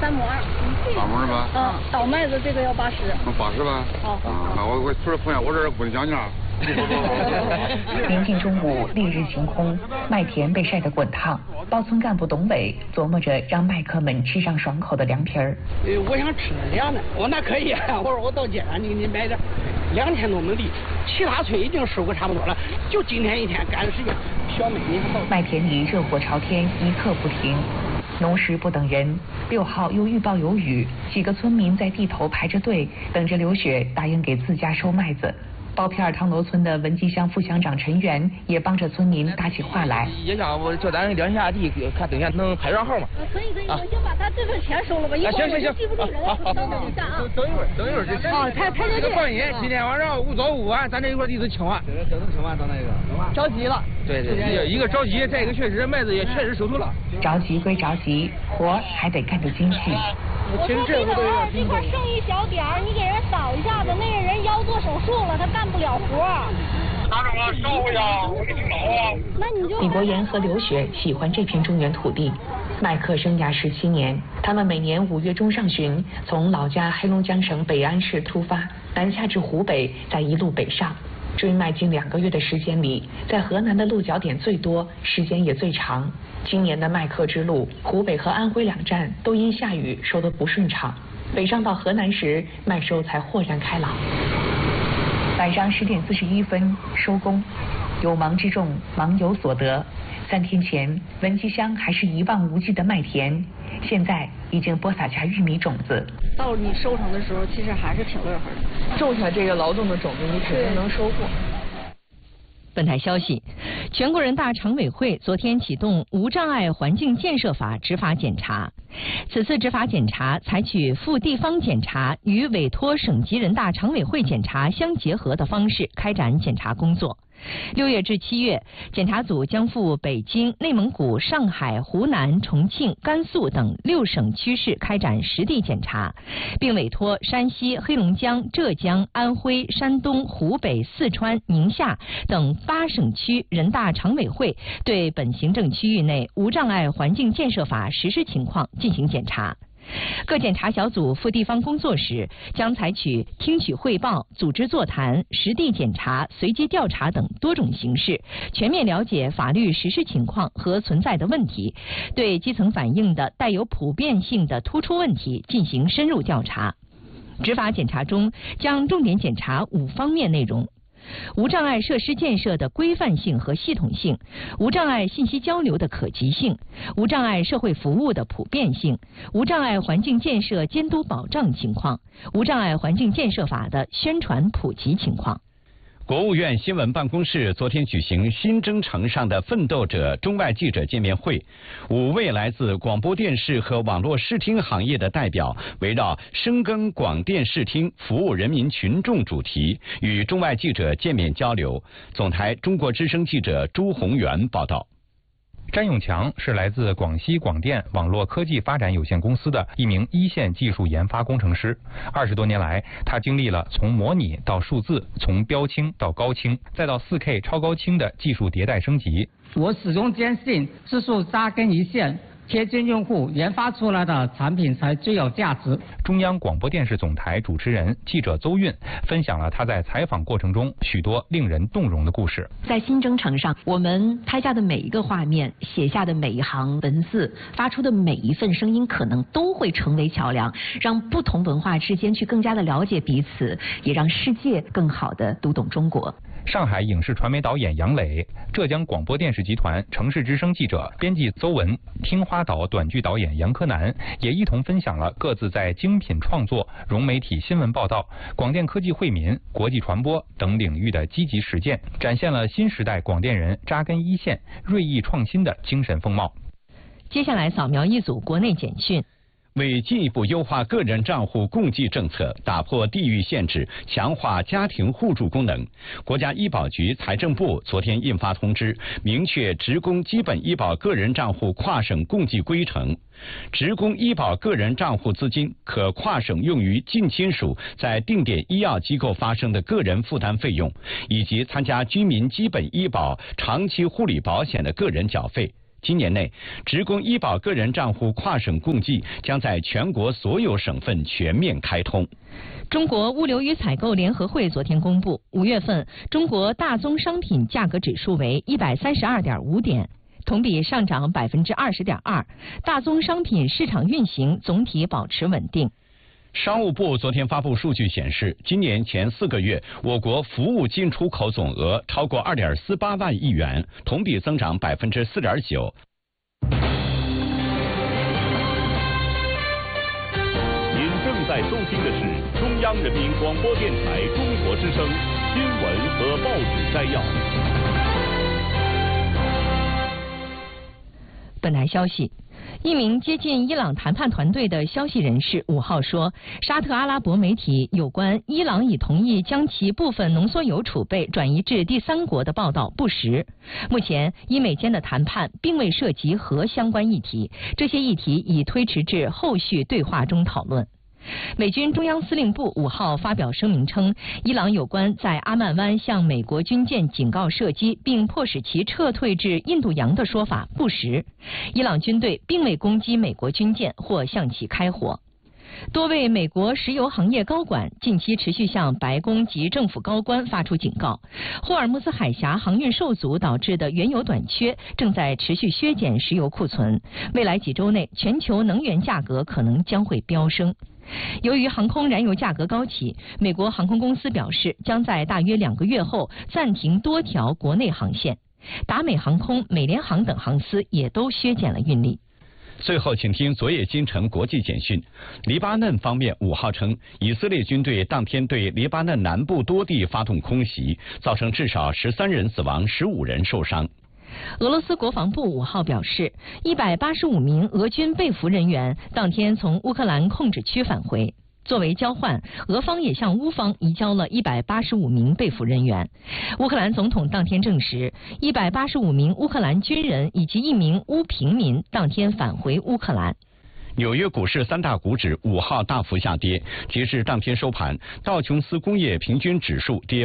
3亩2。 3亩是吧？ 嗯，倒麦子这个要80。 80吧？ 好。 那我除了朋友，我这不讲价。 临近中午，烈日晴空，麦田被晒得滚烫。包村干部董伟琢磨着让麦客们吃上爽口的凉皮儿。 我想吃凉的，我那可以。我说我到街上你买点，2天多亩地，其他村已经收割差不多了，就今天一天赶时间，小麦你还到。 麦田里热火朝天，一刻不停。农时不等人，6号又预报有雨，几个村民在地头排着队，等着刘雪答应给自家收麦子。包片儿汤楼村的文集乡副乡长陈元也帮着村民搭起话来。 也想我叫咱2下地，看等下能排上号吗？ 可以，我先把他这份钱收了吧，一会儿我就记不住人了。等一下啊。 等一会儿就。 排着队。 放心，今天晚上5早5晚，咱这一块地都清完。 都能清完，到那个。 着急了。 对，一个着急，再一个确实麦子也确实收透了。 着急归着急，活还得干得精细。 我说这块剩一小点儿，你给人扫一下子，那个人腰做手术了，他干不了活。 拿着我收回呀，我给你搞啊。 那你就。 李国岩和刘雪喜欢这片中原土地，麦客生涯17年，他们每年5月中上旬从老家黑龙江省北安市出发，南下至湖北，再一路北上。追麦近2个月的时间里，在河南的落脚点最多，时间也最长。今年的麦客之路，湖北和安徽2站都因下雨收得不顺畅。北上到河南时，麦收才豁然开朗。晚上10点41分收工，有忙之众，忙有所得。3天前，文集乡还是一望无际的麦田，现在已经播撒下玉米种子。 到你收成的时候，其实还是挺乐呵的。 种下这个劳动的种子，你肯定能收获。 本台消息，全国人大常委会昨天启动无障碍环境建设法执法检查。此次执法检查采取赴地方检查与委托省级人大常委会检查相结合的方式开展检查工作。6月至7月，检查组将赴北京、内蒙古、上海、湖南、重庆、甘肃等6省区市开展实地检查，并委托山西、黑龙江、浙江、安徽、山东、湖北、四川、宁夏等8省区人大常委会对本行政区域内无障碍环境建设法实施情况进行检查。各检查小组赴地方工作时，将采取听取汇报、组织座谈、实地检查、随机调查等多种形式，全面了解法律实施情况和存在的问题，对基层反映的带有普遍性的突出问题进行深入调查。执法检查中将重点检查5方面内容：无障碍设施建设的规范性和系统性，无障碍信息交流的可及性，无障碍社会服务的普遍性，无障碍环境建设监督保障情况，无障碍环境建设法的宣传普及情况。 国务院新闻办公室昨天举行新征程上的奋斗者中外记者见面会，5位来自广播电视和网络视听行业的代表围绕深耕广电视听服务人民群众主题与中外记者见面交流。总台中国之声记者朱宏元报道。 詹永强是来自广西广电网络科技发展有限公司的一名一线技术研发工程师。20多年来，他经历了从模拟到数字，从标清到高清，再到4K 超高清的技术迭代升级。 我始终坚信，技术扎根一线，贴近用户，研发出来的产品才最有价值。 中央广播电视总台主持人、记者邹韵分享了他在采访过程中许多令人动容的故事。 在新征程上，我们拍下的每一个画面、写下的每一行文字、发出的每一份声音，可能都会成为桥梁，让不同文化之间去更加的了解彼此，也让世界更好的读懂中国。 上海影视传媒导演杨磊，浙江广播电视集团城市之声记者、编辑邹文，听花岛短剧导演杨柯南也一同分享了各自在精品创作、融媒体新闻报道、广电科技惠民、国际传播等领域的积极实践，展现了新时代广电人扎根一线、锐意创新的精神风貌。 接下来扫描一组国内简讯。 为进一步优化个人账户共计政策，打破地域限制，强化家庭互助功能，国家医保局、财政部昨天印发通知，明确职工基本医保个人账户跨省共计规程。职工医保个人账户资金可跨省用于近亲属在定点医药机构发生的个人负担费用，以及参加居民基本医保长期护理保险的个人缴费。 今年内，职工医保个人账户跨省共计将在全国所有省份全面开通。 中国物流与采购联合会昨天公布，5月份中国大宗商品价格指数为132.5点，同比上涨20.2%，大宗商品市场运行总体保持稳定。 商务部昨天发布数据显示，今年前4个月，我国服务进出口总额超过2.48万亿元，同比增长4.9%。 您正在收听的是中央人民广播电台中国之声新闻和报纸摘要。 本台消息。一名接近伊朗谈判团队的消息人士5号说，沙特阿拉伯媒体有关伊朗已同意将其部分浓缩铀储备转移至第三国的报道不实。目前，伊美间的谈判并未涉及核相关议题，这些议题已推迟至后续对话中讨论。美军中央司令部5号发表声明称，伊朗有关在阿曼湾向美国军舰警告射击并迫使其撤退至印度洋的说法不实，伊朗军队并未攻击美国军舰或向其开火。多位美国石油行业高管近期持续向白宫及政府高官发出警告，霍尔木兹海峡航运受阻导致的原油短缺正在持续削减石油库存，未来几周内全球能源价格可能将会飙升。由于航空燃油价格高企，美国航空公司表示将在大约2个月后暂停多条国内航线，达美航空、美联航等航司也都削减了运力。 最后，请听昨夜今晨国际简讯。黎巴嫩方面5号称，以色列军队当天对黎巴嫩南部多地发动空袭，造成至少13人死亡，15人受伤。 俄罗斯国防部5号表示，185名俄军被俘人员当天从乌克兰控制区返回。作为交换，俄方也向乌方移交了185名被俘人员。乌克兰总统当天证实，185名乌克兰军人以及1名乌平民当天返回乌克兰。 纽约股市3大股指5号大幅下跌，截至当天收盘，道琼斯工业平均指数跌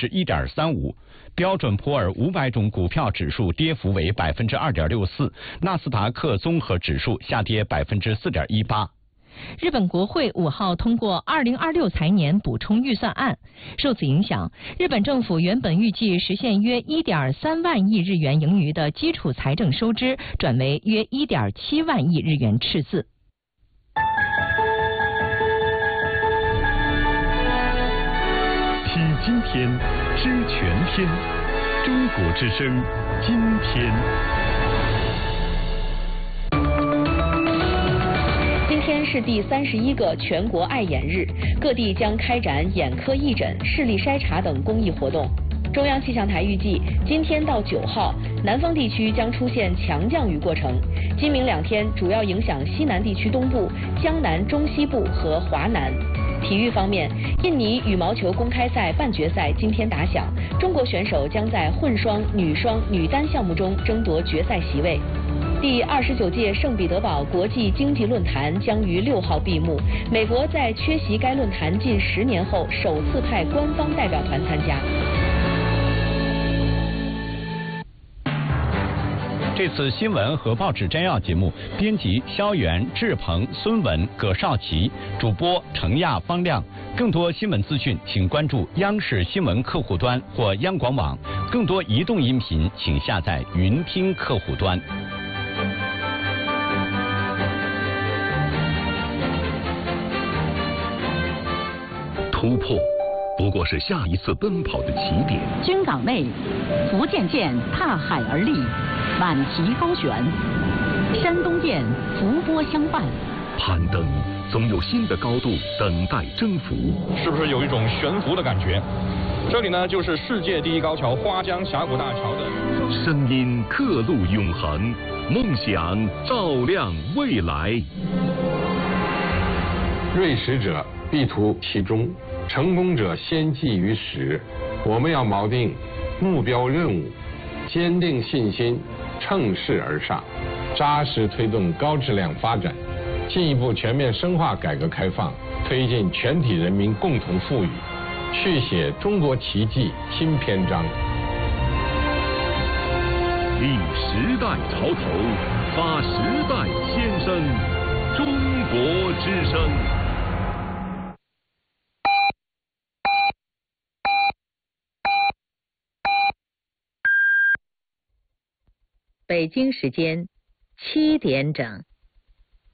1.35%，标准普尔500种股票指数跌幅为2.64%，纳斯达克综合指数下跌4.18%。 日本国会5号通过2026财年补充预算案，受此影响，日本政府原本预计实现约1.3万亿日元盈余的基础财政收支转为约1.7万亿日元赤字。 体今天，知全天，中国之声，今天。 今天是第31个全国爱眼日，各地将开展眼科义诊、视力筛查等公益活动。中央气象台预计，今天到9号，南方地区将出现强降雨过程。今明2天主要影响西南地区东部、江南、中西部和华南。体育方面，印尼羽毛球公开赛半决赛今天打响，中国选手将在混双、女双、女单项目中争夺决赛席位。第29届圣彼得堡国际经济论坛将于6号闭幕，美国在缺席该论坛近10年后首次派官方代表团参加。 这次新闻和报纸摘要节目，编辑肖元、志鹏、孙文、葛少奇，主播程亚、方亮。更多新闻资讯，请关注央视新闻客户端或央广网。更多移动音频，请下载云听客户端。 突破不过是下一次奔跑的起点。 军港内，福建舰踏海而立，满旗高悬；山东舰浮波相伴。 攀登总有新的高度等待征服。 是不是有一种悬浮的感觉？这里呢，就是世界第一高桥花江峡谷大桥的声音刻录永恒，梦想照亮未来。 锐实者必图其中，成功者先记于始。我们要锚定目标任务，坚定信心，乘势而上，扎实推动高质量发展，进一步全面深化改革开放，推进全体人民共同富裕，续写中国奇迹新篇章。 立时代潮头，发时代先声。中国之声。 北京时间7点整。